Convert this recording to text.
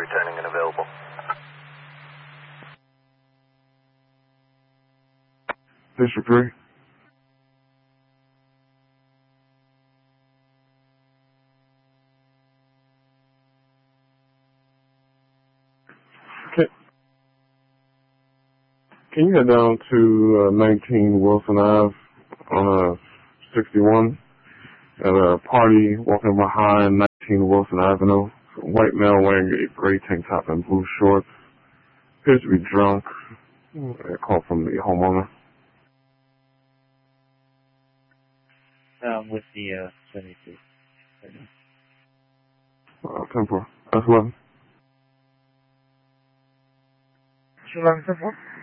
returning and available. District 3. Can you head down to 19 Wilson Ave on 61 at a party walking behind 19 Wilson Avenue? A white male wearing a gray tank top and blue shorts. Appears to be drunk. A call from the homeowner. With the 72. 10-4. That's 11. 11, 10-4.